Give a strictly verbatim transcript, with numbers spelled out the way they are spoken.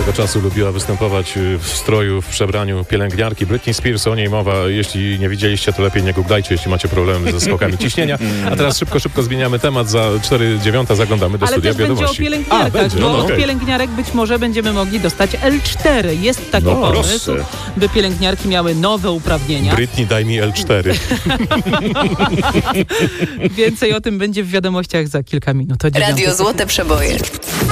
swego czasu lubiła występować w stroju, w przebraniu pielęgniarki. Britney Spears, o niej mowa. Jeśli nie widzieliście, to lepiej nie googlajcie, jeśli macie problemy ze skokami ciśnienia. A teraz szybko, szybko zmieniamy temat. Za cztery dziewiąta zaglądamy do Ale studia też będzie wiadomości. o pielęgniarkach, A, będzie, bo no, od okay. pielęgniarek być może będziemy mogli dostać L cztery. Jest taki No, pomysł, proszę. by pielęgniarki miały nowe uprawnienia. Britney, daj mi L cztery. Więcej o tym będzie w wiadomościach za kilka minut. O dziewiątej. Radio Złote Przeboje.